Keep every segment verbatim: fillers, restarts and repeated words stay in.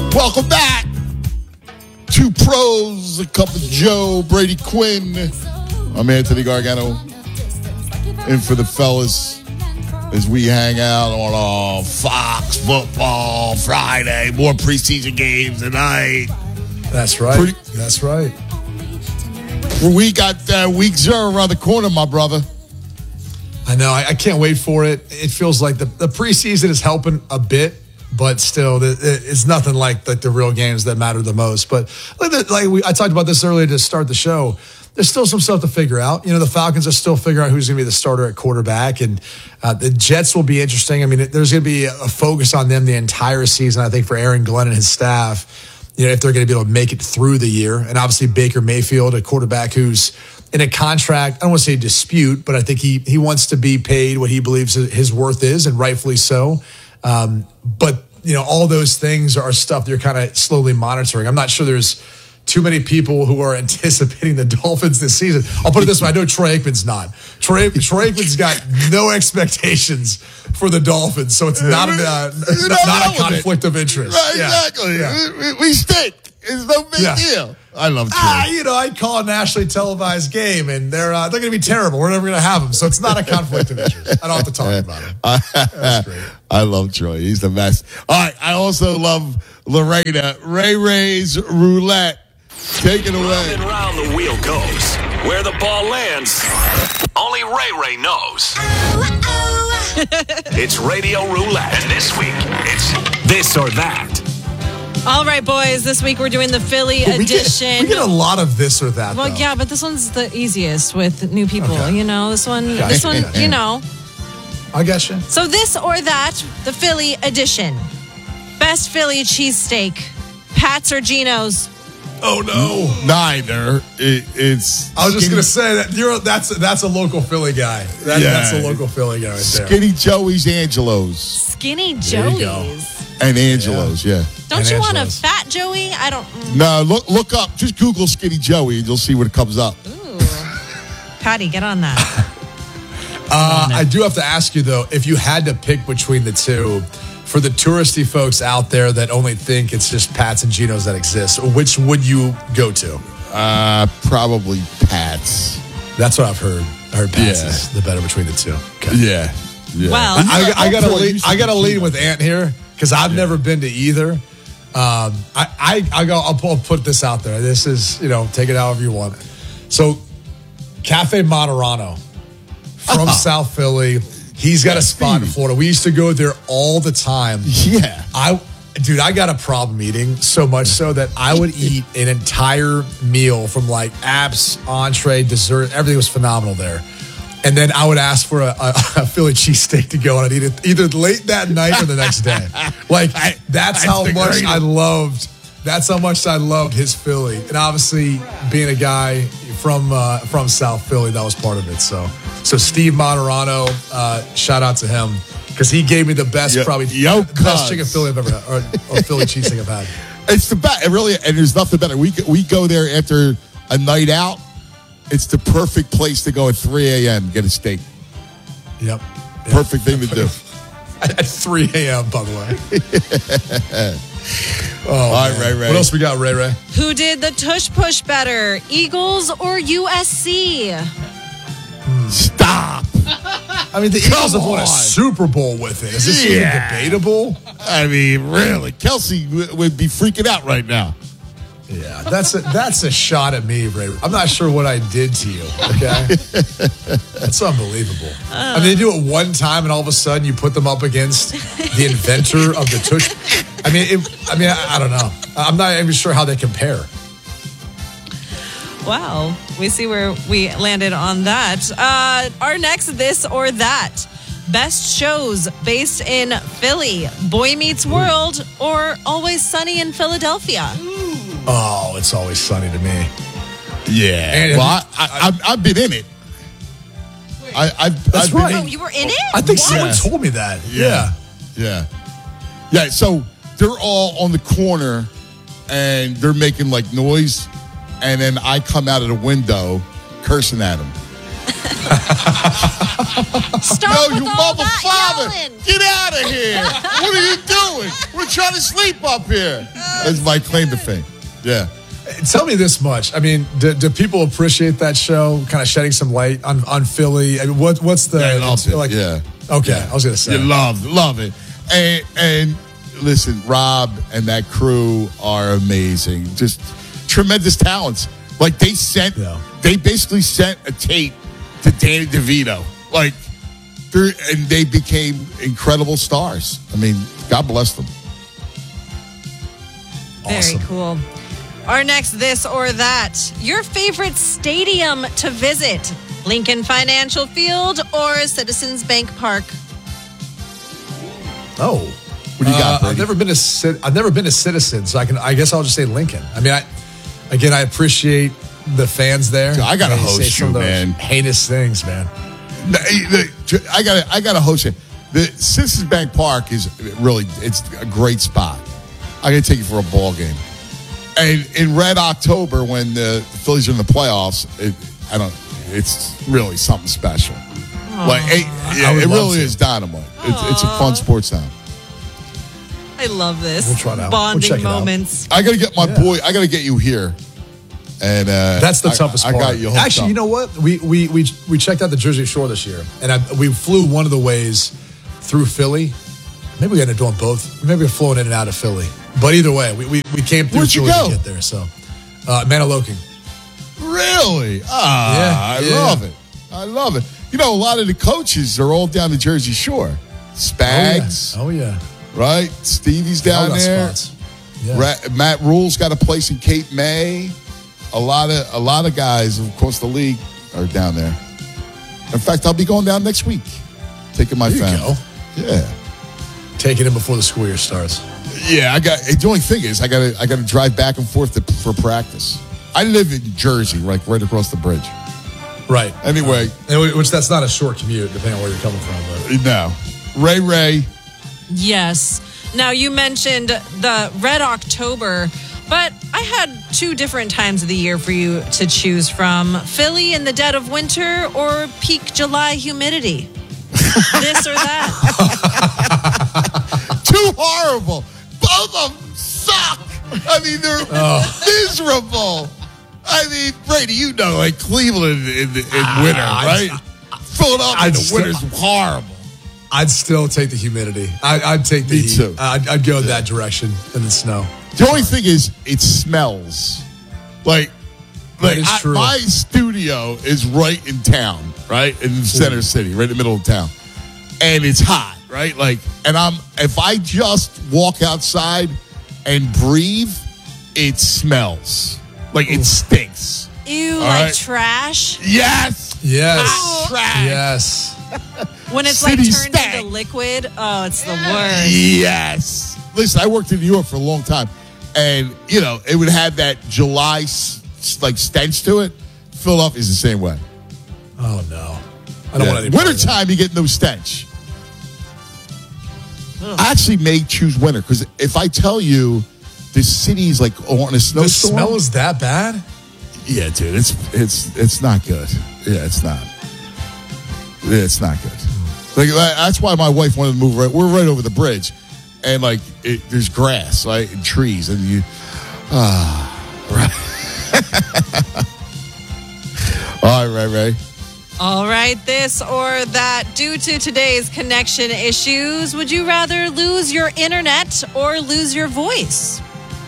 Welcome back. Two pros, a cup of Joe, Brady Quinn. I'm Anthony Gargano. In for the fellas as we hang out on a Fox Football Friday. More preseason games tonight. That's right. Pretty, That's right. We got uh, week zero around the corner, my brother. I know. I, I can't wait for it. It feels like the, the preseason is helping a bit, but still, it, it's nothing like, like the real games that matter the most. But like, the, like we, I talked about this earlier to start the show. There's still some stuff to figure out. You know, the Falcons are still figuring out who's going to be the starter at quarterback, and uh, the Jets will be interesting. I mean, there's going to be a focus on them the entire season, I think, for Aaron Glenn and his staff, you know, if they're going to be able to make it through the year. And obviously Baker Mayfield, a quarterback who's in a contract, I don't want to say dispute, but I think he he wants to be paid what he believes his worth is, and rightfully so. Um, but, you know, all those things are stuff that you're kind of slowly monitoring. I'm not sure there's too many people who are anticipating the Dolphins this season. I'll put it this way. I know Troy Aikman's not. Troy, Troy Aikman's got no expectations for the Dolphins, so it's not a, uh, not, not a conflict of interest. Right, yeah. Exactly. Yeah. We, we stink. It's no big yeah. deal. I love Troy. Ah, you know, I'd call a nationally televised game, and they're uh, they're going to be terrible. We're never going to have them, so it's not a conflict of interest. I don't have to talk about him. That's great. I love Troy. He's the best. All right. I also love Lorena. Ray Ray's Roulette. Take it away. Round and round the wheel goes. Where the ball lands, only Ray Ray knows. Oh, oh. It's Radio Roulette. And this week, it's this or that. All right, boys. This week we're doing the Philly we edition. Get, we get a lot of this or that. Well, though. yeah, but this one's the easiest with new people. Okay. You know, this one, Okay. this one, you know. I got you. So this or that, the Philly edition. Best Philly cheesesteak, Pat's or Geno's? Oh no, neither. It, it's. I was just Skinny, gonna say that you're that's that's a local Philly guy. That, yeah. That's a local Philly guy right there. Skinny Joey's, Angelo's, Skinny There you go. Joey's, and Angelo's. Yeah. Don't And you want a Angelo's. fat Joey? I don't. mm. No, look look up. Just Google Skinny Joey, and you'll see what comes up. Ooh, Patty, get on that. Uh, I do have to ask you though, if you had to pick between the two, for the touristy folks out there that only think it's just Pat's and Geno's that exist, which would you go to? Uh, probably Pat's. That's what I've heard. I heard Pat's Yeah. is the better between the two. Okay. Yeah. yeah. Well- I, I, I gotta Boy, lead, you I gotta should lead do with that. Ant here because I've Yeah. never been to either. Um, I, I, I go, I'll, I'll put this out there. This is, you know, take it however you want. So, Cafe Moderano from Uh-huh. South Philly. He's got Yeah, a spot in Steve. Florida. We used to go there all the time. Yeah. I, dude, I got a problem eating so much so that I would eat an entire meal from like apps, entree, dessert. Everything was phenomenal there. And then I would ask for a, a, a Philly cheesesteak to go, and I'd eat it either late that night or the next day. Like I- that's that's how the much greatest. I loved. That's how much I loved his Philly, and obviously being a guy from uh, from South Philly, that was part of it. So, so Steve Moderano, uh, shout out to him because he gave me the best, Yo- probably yo, the best cuz. chicken Philly I've ever had, or, or Philly cheesesteak I've had. It's the best. It really, and there's nothing better. We we go there after a night out. It's the perfect place to go at three a.m. get a steak. Yep. Perfect thing to do. At three a.m., by the way. Oh, All right, man. Ray Ray. What else we got, Ray Ray? Who did the tush push better, Eagles or U S C? Stop. I mean, the Come Eagles have won a on. Super Bowl with it. Is this Yeah. even debatable? I mean, really, Kelsey w- would be freaking out right now. Yeah, that's a, that's a shot at me, Ray. I'm not sure what I did to you, okay? That's unbelievable. I mean, they do it one time, and all of a sudden you put them up against the inventor of the tush. I mean, it, I mean, I, I don't know. I'm not even sure how they compare. Wow, we see where we landed on that. Uh, our next this or that. Best shows based in Philly, Boy Meets World or Always Sunny in Philadelphia? Oh, it's always sunny to me. Yeah. And well, I, have I, I've, I've been in it. I, I've, That's I've right. Been Oh, in, you were in it? I think What? someone Yeah. told me that. Yeah. yeah. Yeah. So they're all on the corner and they're making like noise. And then I come out of the window cursing at them. Stop No, with you all mother that father! yelling. Get out of here! What are you doing? We're trying to sleep up here. That's my claim to fame. Yeah. Tell me this much. I mean, do, do people appreciate that show? Kind of shedding some light on, on Philly. I mean, what what's the They love it, like? yeah. Okay, Yeah. I was gonna say. You love, love it. And, and listen, Rob and that crew are amazing. Just tremendous talents. Like they sent, Yeah. they basically sent a tape to Danny DeVito. Like, they're- and they became incredible stars. I mean, God bless them. Very Awesome. cool. Our next this or that. Your favorite stadium to visit? Lincoln Financial Field or Citizens Bank Park? Oh, What do you got, Uh, Brady? I've never been to Cit- I've never been to Citizens. So I can. I guess I'll just say Lincoln. I mean, I again, I appreciate the fans there. I gotta They host say some you, of those man. Heinous things, man. The- the- I got I got to host it. The Citizens Bank Park is really it's a great spot. I got to take you for a ball game. And in Red October, when the Phillies are in the playoffs, it, I don't. It's really something special. Like it, yeah, I would it love really to. is dynamite. It's, it's a fun sports town. I love this. We'll try it out. We'll Bonding check it out. moments. I got to get my Yeah. boy. I got to get you here. And uh, That's the I- toughest I, part. got you. hooked Actually, up. you know what? We we we we checked out the Jersey Shore this year, and I, we flew one of the ways through Philly. Maybe we ended up doing both. Maybe we're flowing in and out of Philly. But either way, we we, we came through Where'd you Philly go? to get there. So, uh, Maniloking. Really? Ah, Yeah, I yeah. love it. I love it. You know, a lot of the coaches are all down the Jersey Shore. Spags, Oh yeah. right? Stevie's Oh, yeah. down All got there. spots. Yeah. Ra- Matt Rule's got a place in Cape May. A lot of a lot of guys across the league are down there. In fact, I'll be going down next week, taking my There you family. go. Yeah, Taking it before the school year starts. yeah. I got the only thing is I got to I got to drive back and forth to, for practice. I live in Jersey, like right across the bridge. Right. Anyway, And we- which that's not a short commute, depending on where you're coming from. But no, Ray Ray. Yes. Now, you mentioned the Red October, but I had two different times of the year for you to choose from. Philly in the dead of winter or peak July humidity? This or that? Too horrible. Both of them suck. I mean, they're miserable. I mean, Brady, you know, like Cleveland in, the, in winter, right? Philadelphia in I'd the still- winter's horrible. I'd still take the humidity. I, I'd take the Me heat. too. I'd, I'd go that direction in the snow. The only thing is, it smells. Like, like is I- true. my studio is right in town, right? In the center city, right in the middle of town. And it's hot, right? Like, and I'm, if I just walk outside and breathe, it smells. Like, it stinks. Ew, All like right. trash. Yes. Yes. Hot trash. Yes. When it's City like turned stank. into liquid, oh, it's the worst. Yes. Listen, I worked in New York for a long time, and you know it would have that July s- s- like stench to it. Philadelphia is the same way. Oh no. I don't Yeah. want any part of that. Wintertime, you get no stench. I actually may choose winter because if I tell you the city's like on a The snowstorm, smell is that bad? yeah, dude, it's it's it's not good. Yeah, it's not. Yeah, it's not good. Like that- that's why my wife wanted to move right. We're right over the bridge, and like it, there's grass, right, and trees, and you, ah, right. All right, Ray Ray. All right, this or that. Due to today's connection issues, would you rather lose your internet or lose your voice?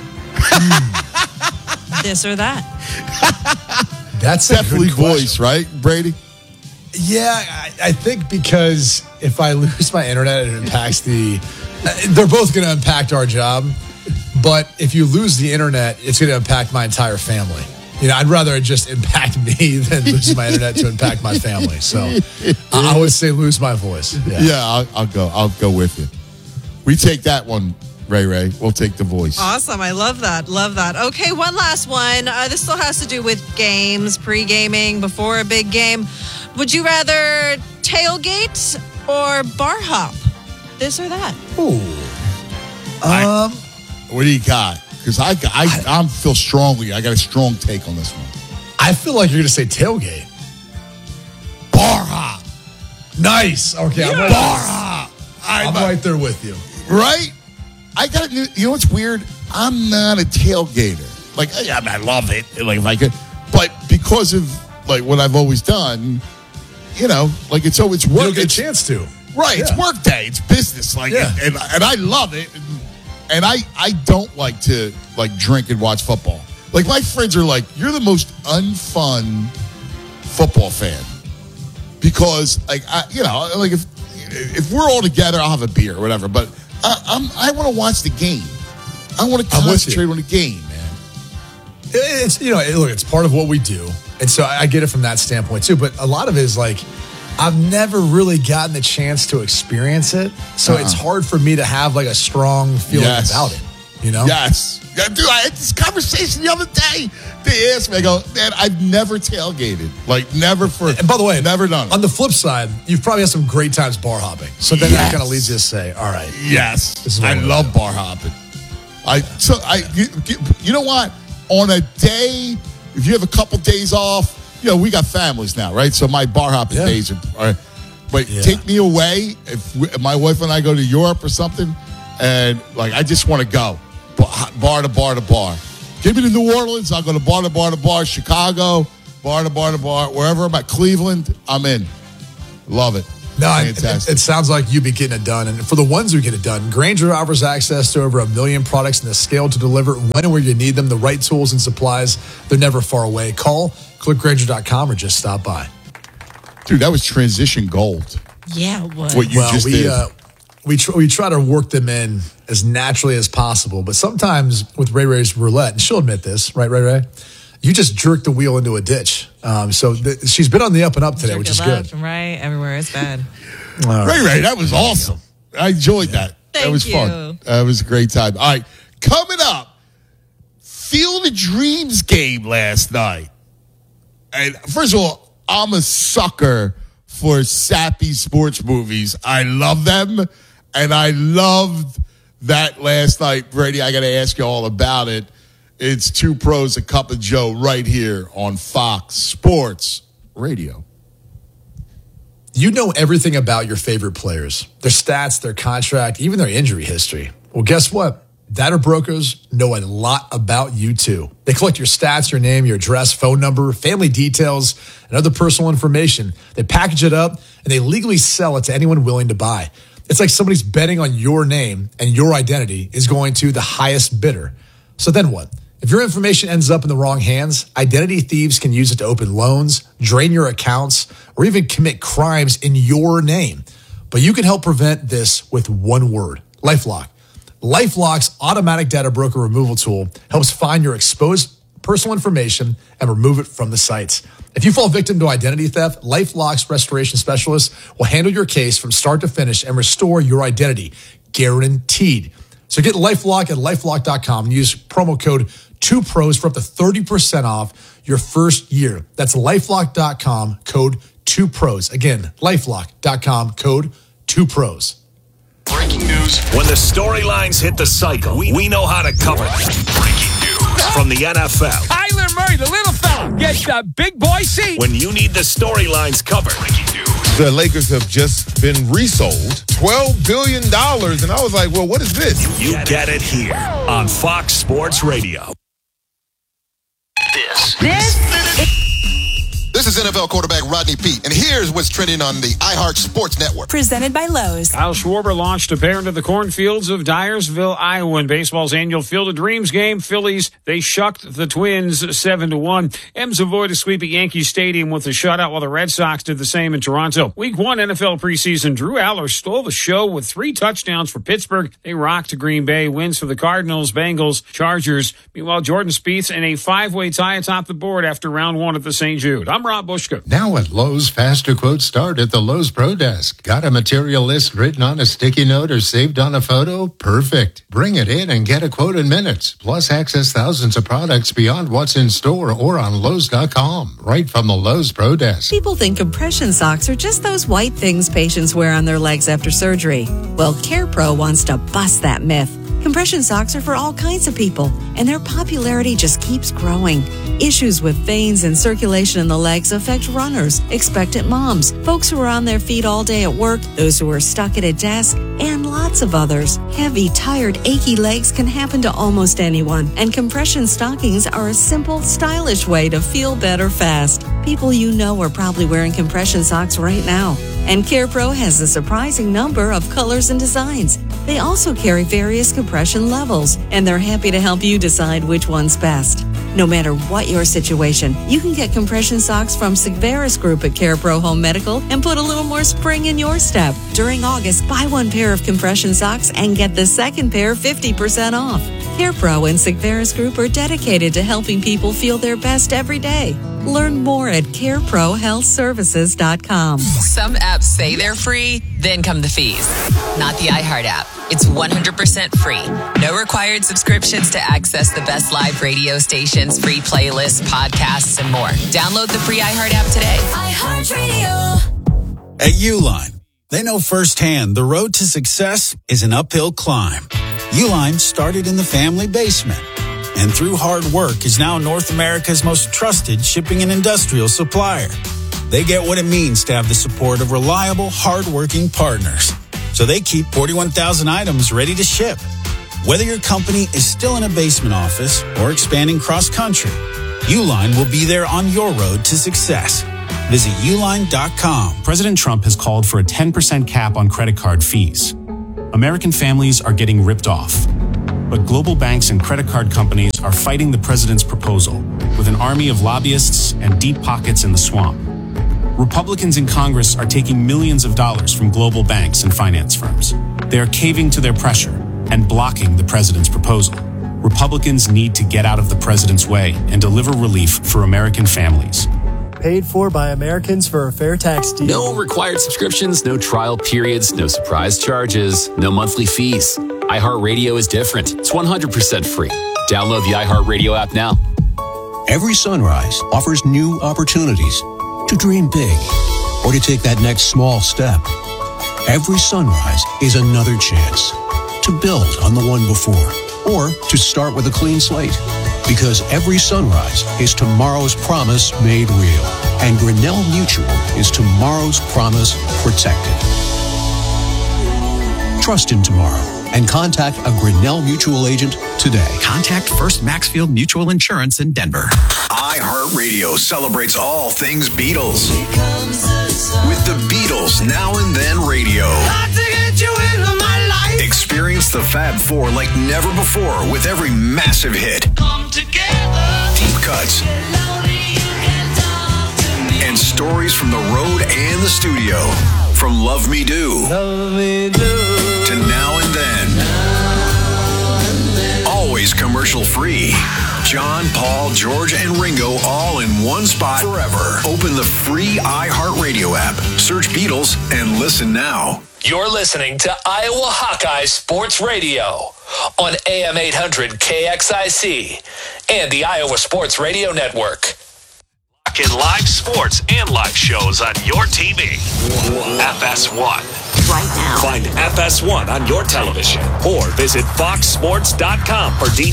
This or that. That's a Definitely good question. voice, right, Brady? Yeah, I, I think because if I lose my internet, it impacts the. uh, They're both going to impact our job, but if you lose the internet, it's going to impact my entire family. You know, I'd rather it just impact me than lose my internet to impact my family. So I I would say lose my voice. Yeah. Yeah, I'll, I'll go. I'll go with you. We take that one, Ray Ray. We'll take the voice. Awesome. I love that. Love that. Okay, one last one. Uh, this still has to do with games, pre-gaming, before a big game. Would you rather tailgate or bar hop? This or that? Ooh. Um, What do you got? Because I, I, I, feel strongly. I got a strong take on this one. I feel like you're going to say tailgate. Nice. Okay, I'm, right, Bar hop. I'm right there with you. Right? I got to, you know what's weird? I'm not a tailgater. Like, I, I love it. Like, if I could. But because of, like, what I've always done, you know, like, it's always work. You don't get a it's, chance to. Right. Yeah. It's work day. It's business. Like, Yeah. and, and, and I love it. And, and I, I don't like to, like, drink and watch football. Like, my friends are like, you're the most unfun football fan. Because, like, I, you know, like, if if we're all together, I'll have a beer or whatever. But I, I'm, I want to watch the game. I want to concentrate on the game, man. It's, you know, look, it's part of what we do. And so I get it from that standpoint, too. But a lot of it is like, I've never really gotten the chance to experience it. So uh-uh. it's hard for me to have, like, a strong feeling yes. about it, you know? Yes. Yeah, dude, I had this conversation the other day. They asked me, I go, man, I've never tailgated. Like, never for, and by the way, never done it. On the flip side, you've probably had some great times bar hopping. So then yes. that kind of leads you to say, all right. Yes. This is I love bar hopping. I, so I, you, you know what? On a day, if you have a couple days off, you know, we got families now, right? So my bar hopping yeah. days are, are but yeah. take me away if, we, if my wife and I go to Europe or something, and like, I just want to go bar to bar to bar. Give me to New Orleans, I'll go to bar to bar to bar. Chicago, bar to bar to bar. Wherever I'm at, Cleveland, I'm in. Love it. No, it, it sounds like you be getting it done. And for the ones who get it done, Grainger offers access to over a million products and the scale to deliver when and where you need them, the right tools and supplies. They're never far away. Call, click Grainger dot com, or just stop by. Dude, that was transition gold. Yeah, it was. What you well, just we, did. Uh, we, tr- we try to work them in as naturally as possible. But sometimes with Ray Ray's roulette, and she'll admit this, right, Ray Ray? You just jerk the wheel into a ditch. Um, so th- she's been on the up and up today, Jerk which is left good. And right, everywhere is bad. Right. Ray Ray, that was awesome. I enjoyed yeah. that. Thank that was you. fun. That was a great time. All right, coming up, Field of Dreams game last night. And first of all, I'm a sucker for sappy sports movies. I love them, and I loved that last night. Brady, I got to ask you all about it. It's Two Pros, a Cup of Joe right here on Fox Sports Radio. You know everything about your favorite players, their stats, their contract, even their injury history. Well, guess what? Data brokers know a lot about you too. They collect your stats, your name, your address, phone number, family details, and other personal information. They package it up and they legally sell it to anyone willing to buy. It's like somebody's betting on your name and your identity is going to the highest bidder. So then what? If your information ends up in the wrong hands, identity thieves can use it to open loans, drain your accounts, or even commit crimes in your name. But you can help prevent this with one word: LifeLock. LifeLock's automatic data broker removal tool helps find your exposed personal information and remove it from the sites. If you fall victim to identity theft, LifeLock's restoration specialists will handle your case from start to finish and restore your identity, guaranteed. So get LifeLock at LifeLock dot com and use promo code two pros for up to thirty percent off your first year. That's LifeLock dot com, code two pros. Again, LifeLock dot com, code two pros. Breaking news. When the storylines hit the cycle, we, we know how to cover them. Breaking news from the N F L. Kyler Murray, the little fella, gets the big boy seat. When you need the storylines covered. Breaking news. The Lakers have just been resold twelve billion dollars. And I was like, well, what is this? You get it here on Fox Sports Radio. This. This. This is N F L quarterback Rodney Peete, and here's what's trending on the iHeart Sports Network. Presented by Lowe's. Kyle Schwarber launched a pair into the cornfields of Dyersville, Iowa, in baseball's annual Field of Dreams game. Phillies, they shucked the Twins seven to one. M's avoided a sweep at Yankee Stadium with a shutout, while the Red Sox did the same in Toronto. Week one N F L preseason, Drew Aller stole the show with three touchdowns for Pittsburgh. They rocked Green Bay. Wins for the Cardinals, Bengals, Chargers. Meanwhile, Jordan Spieth in a five-way tie atop the board after round one at the Saint Jude. I'm Rob Bushka. Now at Lowe's, faster quotes start at the Lowe's Pro Desk. Got a material list written on a sticky note or saved on a photo? Perfect. Bring it in and get a quote in minutes. Plus, access thousands of products beyond what's in store or on Lowe's dot com. Right from the Lowe's Pro Desk. People think compression socks are just those white things patients wear on their legs after surgery. Well, CarePro wants to bust that myth. Compression socks are for all kinds of people, and their popularity just keeps growing. Issues with veins and circulation in the legs affect runners, expectant moms, folks who are on their feet all day at work, those who are stuck at a desk, and lots of others. Heavy, tired, achy legs can happen to almost anyone, and compression stockings are a simple, stylish way to feel better fast. People you know are probably wearing compression socks right now. And CarePro has a surprising number of colors and designs. They also carry various compression levels, and they're happy to help you decide which one's best. No matter what your situation, you can get compression socks from Sigvaris Group at CarePro Home Medical and put a little more spring in your step. During August, buy one pair of compression socks and get the second pair fifty percent off. CarePro and Sigvaris Group are dedicated to helping people feel their best every day. Learn more at care pro health services dot com. Some apps say they're free, then come the fees. Not the iHeart app. It's one hundred percent free. No required subscriptions to access the best live radio stations, free playlists, podcasts, and more. Download the free iHeart app today. iHeartRadio. At Uline, they know firsthand the road to success is an uphill climb. Uline started in the family basement, and through hard work is now North America's most trusted shipping and industrial supplier. They get what it means to have the support of reliable, hard-working partners. So they keep forty-one thousand items ready to ship. Whether your company is still in a basement office or expanding cross-country, Uline will be there on your road to success. Visit uline dot com. President Trump has called for a ten percent cap on credit card fees. American families are getting ripped off. But global banks and credit card companies are fighting the president's proposal with an army of lobbyists and deep pockets in the swamp. Republicans in Congress are taking millions of dollars from global banks and finance firms. They are caving to their pressure and blocking the president's proposal. Republicans need to get out of the president's way and deliver relief for American families. Paid for by Americans for a fair tax deal. No required subscriptions, no trial periods, no surprise charges, no monthly fees. iHeartRadio is different. It's one hundred percent free. Download the iHeartRadio app now. Every sunrise offers new opportunities to dream big or to take that next small step. Every sunrise is another chance to build on the one before or to start with a clean slate. Because every sunrise is tomorrow's promise made real. And Grinnell Mutual is tomorrow's promise protected. Trust in tomorrow and contact a Grinnell Mutual agent today. Contact First Maxfield Mutual Insurance in Denver. iHeartRadio celebrates all things Beatles. With the Beatles Now and Then Radio. Experience the Fab Four like never before with every massive hit. Deep cuts. And stories from the road and the studio. From Love Me Do, Love Me Do to Now and Then. Always commercial free. John, Paul, George, and Ringo all in one spot forever. Open the free iHeartRadio app. Search Beatles and listen now. You're listening to Iowa Hawkeye Sports Radio on A M eight hundred K X I C and the Iowa Sports Radio Network. In live sports and live shows on your T V. F S one. Right now. Find F S one on your television or visit fox sports dot com for details.